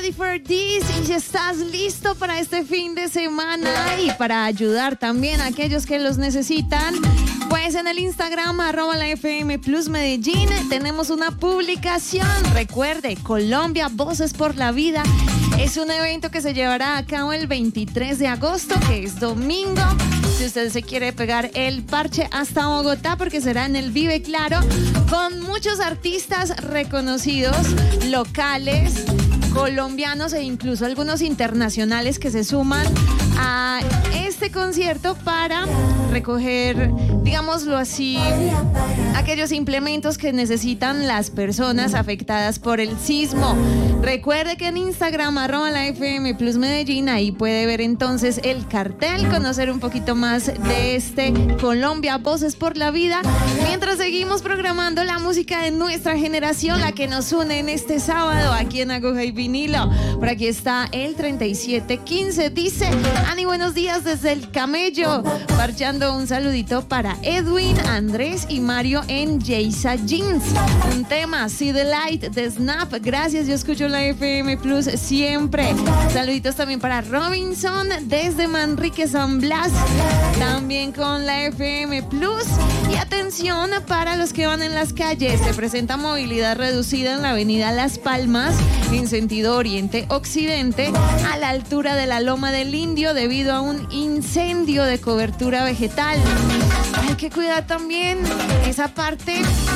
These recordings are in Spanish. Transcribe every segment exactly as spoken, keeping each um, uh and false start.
For this, y si estás listo para este fin de semana y para ayudar también a aquellos que los necesitan, pues en el Instagram arroba la F M Plus Medellín tenemos una publicación. Recuerde, Colombia Voces por la Vida es un evento que se llevará a cabo el veintitrés de agosto, que es domingo. Si usted se quiere pegar el parche hasta Bogotá, porque será en el Vive Claro, con muchos artistas reconocidos, locales, colombianos e incluso algunos internacionales que se suman a este concierto para recoger, digámoslo así, aquellos implementos que necesitan las personas afectadas por el sismo. Recuerde que en Instagram arroba la F M Plus Medellín, ahí puede ver entonces el cartel, conocer un poquito más de este Colombia Voces por la Vida, mientras seguimos programando la música de nuestra generación, la que nos une en este sábado aquí en Aguja y Vinilo. Por aquí está el treinta y siete quince, dice: Ani, buenos días desde el Camello, parchando. Un saludito para Edwin, Andrés y Mario en Jaysa Jeans. Un tema, See the Light de Snap. Gracias, yo escucho la F M Plus siempre. Saluditos también para Robinson desde Manrique San Blas, también con la F M Plus. Y atención para los que van en las calles, se presenta movilidad reducida en la avenida Las Palmas en sentido oriente-occidente a la altura de la Loma del Indio debido a un incendio de cobertura vegetal. Hay que cuidar también esa parte,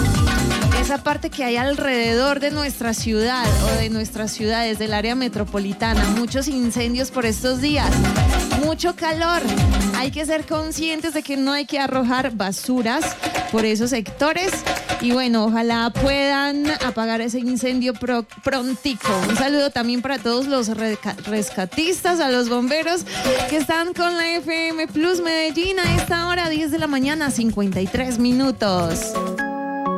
esa parte que hay alrededor de nuestra ciudad o de nuestras ciudades del área metropolitana. Muchos incendios por estos días, mucho calor. Hay que ser conscientes de que no hay que arrojar basuras por esos sectores. Y bueno, ojalá puedan apagar ese incendio pro, prontico. Un saludo también para todos los rescatistas, a los bomberos que están con la F M Plus Medellín a esta hora, diez de la mañana, cincuenta y tres minutos.